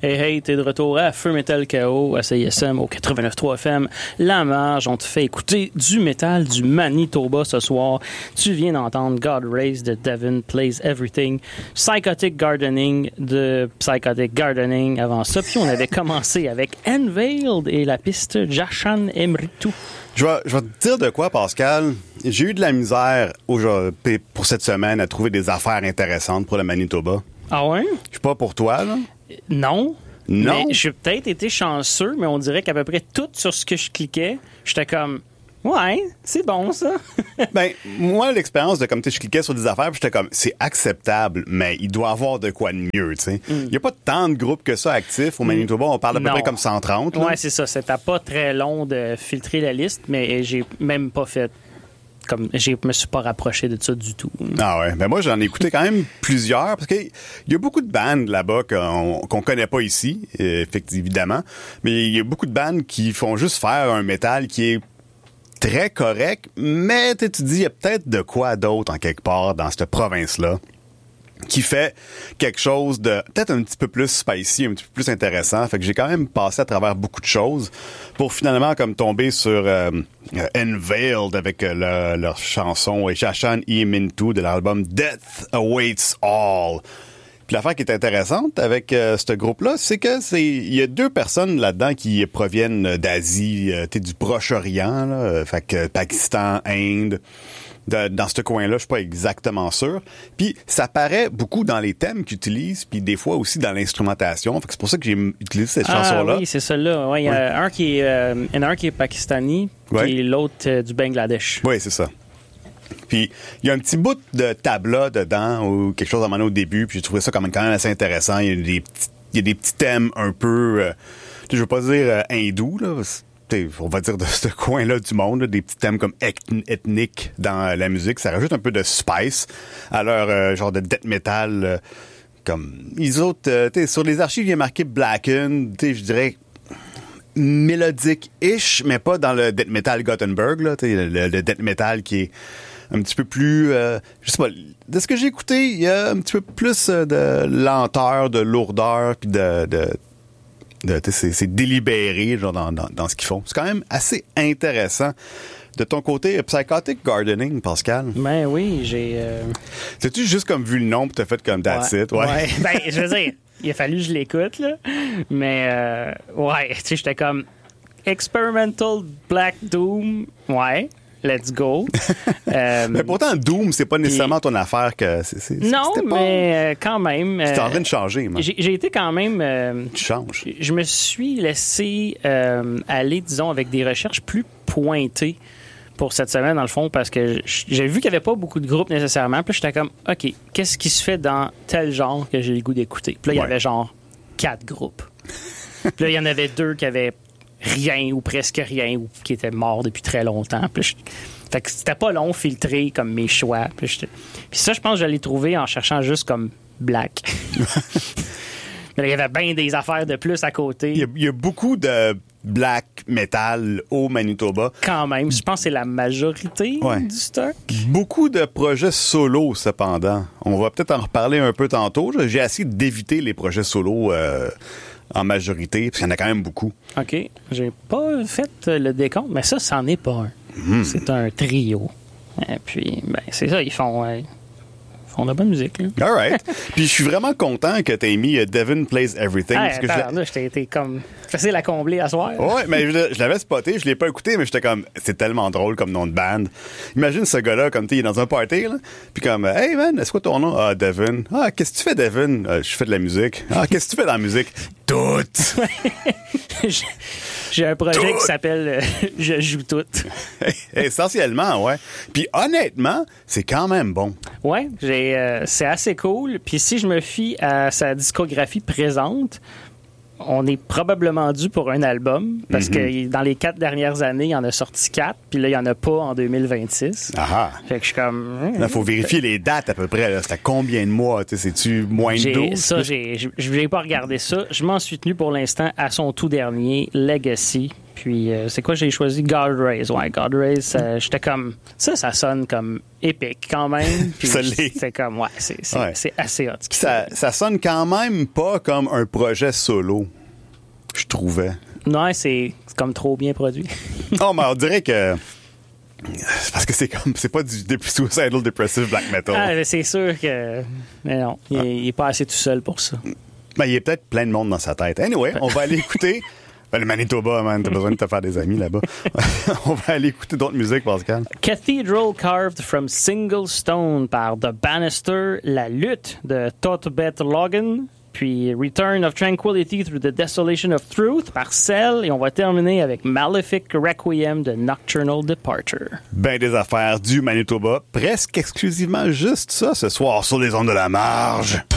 Hey, t'es de retour à Feu Metal KO, à CISM, au 89.3 FM. La Marge, on te fait écouter du métal du Manitoba ce soir. Tu viens d'entendre God Race de Devin Plays Everything, Psychotic Gardening de Psychotic Gardening avant ça. Puis on avait commencé avec Unveiled et la piste Jashan Emritu. Je vais te dire de quoi, Pascal. J'ai eu de la misère pour cette semaine à trouver des affaires intéressantes pour le Manitoba. Ah ouais? Je suis pas pour toi, là. Non. Non? Mais j'ai peut-être été chanceux, mais on dirait qu'à peu près tout sur ce que je cliquais, j'étais comme... Ouais, c'est bon, ça. Ben, moi, l'expérience de comme je cliquais sur des affaires, puis j'étais comme, c'est acceptable, mais il doit y avoir de quoi de mieux, tu sais. Il n'y a pas tant de groupes que ça actifs au Manitoba. On parle à peu près comme 130. Là. Ouais, c'est ça. C'était pas très long de filtrer la liste, mais j'ai même pas fait... Je me suis pas rapproché de ça du tout. Ah ouais. Ben moi, j'en ai écouté quand même plusieurs, parce qu'il y a beaucoup de bandes là-bas qu'on connaît pas ici, évidemment. Mais il y a beaucoup de bandes qui font juste faire un métal qui est très correct, mais tu dis, il y a peut-être de quoi d'autre en quelque part dans cette province-là qui fait quelque chose de peut-être un petit peu plus spicy, un petit peu plus intéressant. Fait que j'ai quand même passé à travers beaucoup de choses pour finalement comme tomber sur Unveiled avec leur chanson Jashan Emritu de l'album Death Awaits All. Puis l'affaire qui est intéressante avec ce groupe-là, c'est que il y a deux personnes là-dedans qui proviennent d'Asie, du Proche-Orient, là, fait que Pakistan, Inde. Dans ce coin-là, je suis pas exactement sûr. Puis ça paraît beaucoup dans les thèmes qu'ils utilisent, puis des fois aussi dans l'instrumentation. Fait que c'est pour ça que j'ai utilisé cette chanson-là. Oui, c'est celle-là. Ouais, il y a un qui est pakistani, puis l'autre du Bangladesh. Oui, c'est ça. Puis il y a un petit bout de tabla dedans ou quelque chose à un moment au début, puis j'ai trouvé ça quand même assez intéressant. Il y a des petits thèmes un peu, je veux pas dire hindous là. On va dire de ce coin-là du monde, là, des petits thèmes comme ethniques dans la musique. Ça rajoute un peu de spice à leur genre de death metal. Comme les autres, sur les archives, il y a marqué Blackened, je dirais mélodique-ish, mais pas dans le death metal Gothenburg, là, le death metal qui est un petit peu plus... je sais pas, de ce que j'ai écouté, il y a un petit peu plus de lenteur, de lourdeur, puis c'est délibéré genre dans ce qu'ils font. C'est quand même assez intéressant. De ton côté, Psychotic Gardening, Pascal? Ben oui, j'ai... T'as-tu juste comme vu le nom pis t'as fait comme that's it? Ouais. Ben, je veux dire, il a fallu que je l'écoute, là. Mais, ouais, tu sais, j'étais comme Experimental Black Doom. Ouais. Let's go. Mais pourtant, Doom, c'est pas nécessairement ton affaire que non, mais quand même. C'est en train de changer, moi. J'ai été quand même... tu changes. Je me suis laissé aller, disons, avec des recherches plus pointées pour cette semaine, dans le fond, parce que j'ai vu qu'il n'y avait pas beaucoup de groupes nécessairement. Puis j'étais comme, OK, qu'est-ce qui se fait dans tel genre que j'ai le goût d'écouter? Puis là, il y avait genre 4 groupes. Puis là, il y en avait 2 qui avaient rien ou presque rien ou qui étaient morts depuis très longtemps. Fait que c'était pas long filtrer comme mes choix. Puis ça, je pense que je l'ai trouvé en cherchant juste comme black. Mais il y avait bien des affaires de plus à côté. Il y a beaucoup de black metal au Manitoba. Quand même, je pense que c'est la majorité du stock. Beaucoup de projets solo, cependant. On va peut-être en reparler un peu tantôt. J'ai essayé d'éviter les projets solo en majorité, parce qu'il y en a quand même beaucoup. OK. J'ai pas fait le décompte, mais ça, c'en est pas un. C'est un trio. Et puis, ben, c'est ça, ils font de la bonne musique. Là. All right. Puis je suis vraiment content que tu aies mis Devin Plays Everything. Là, j'étais été comme facile à combler à soir. Ouais, mais je l'avais spoté, je l'ai pas écouté, mais j'étais comme, c'est tellement drôle comme nom de band. Imagine ce gars-là, comme il est dans un party, là, puis comme, hey man, est-ce quoi ton nom? Ah, Devin. Ah, qu'est-ce que tu fais, Devin? Je fais de la musique. Ah, qu'est-ce que tu fais dans la musique? Tout. J'ai un projet qui s'appelle Je joue tout. Essentiellement, ouais. Puis honnêtement, c'est quand même bon. Ouais, c'est assez cool. Puis si je me fie à sa discographie présente, on est probablement dû pour un album parce que dans les 4 dernières années, il y en a sorti 4, puis là, il n'y en a pas en 2026. Ah. Fait que je suis comme... Il faut vérifier les dates à peu près. C'était combien de mois? C'est-tu moins de 12? Ça, je n'ai pas regardé ça. Je m'en suis tenu pour l'instant à son tout dernier, Legacy. Puis, c'est quoi j'ai choisi? God Rays. Ouais, God Rays, j'étais comme... Ça sonne comme épique quand même. Puis c'est comme, ouais, c'est assez hot. Ça sonne quand même pas comme un projet solo, je trouvais. Non, c'est comme trop bien produit. Non, mais on dirait que... C'est parce que c'est pas du suicidal depressive black metal. Ah, c'est sûr que... Mais non, il est pas assez tout seul pour ça. Ben, il y a peut-être plein de monde dans sa tête. Anyway, on va aller écouter... le Manitoba, man, t'as besoin de te faire des amis là-bas. On va aller écouter d'autres musiques, Pascal. Cathedral Carved from Single Stone par The Banister, La Lutte de Totbet Logan, puis Return of Tranquility Through the Desolation of Truth par Cell, et on va terminer avec Malefic Requiem de Nocturnal Departure. Ben des affaires du Manitoba, presque exclusivement juste ça ce soir sur les ondes de la marge.